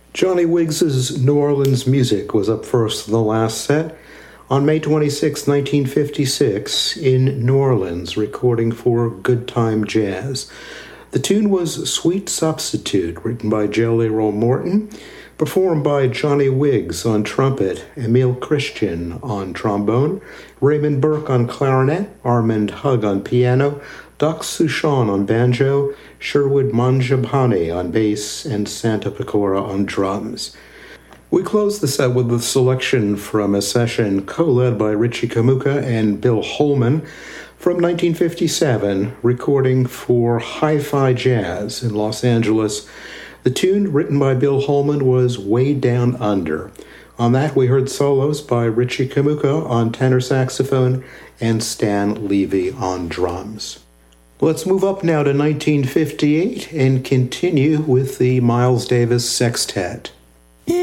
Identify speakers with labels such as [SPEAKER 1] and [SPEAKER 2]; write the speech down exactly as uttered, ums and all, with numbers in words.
[SPEAKER 1] Johnny Wiggs's New Orleans Music was up first in the last set on May twenty-sixth, nineteen fifty-six, in New Orleans, recording for Good Time Jazz. The tune was Sweet Substitute, written by Jelly Roll Morton, performed by Johnny Wiggs on trumpet, Emile Christian on trombone, Raymond Burke on clarinet, Armand Hug on piano, Doc Souchon on banjo, Sherwood Manjabhani on bass, and Santa Pecora on drums. We closed the set with a selection from a session co-led by Richie Kamuka and Bill Holman from nineteen fifty-seven, recording for Hi-Fi Jazz in Los Angeles. The tune, written by Bill Holman, was Way Down Under. On that, we heard solos by Richie Kamuka on tenor saxophone and Stan Levy on drums. Let's move up now to nineteen fifty-eight and continue with the Miles Davis Sextet.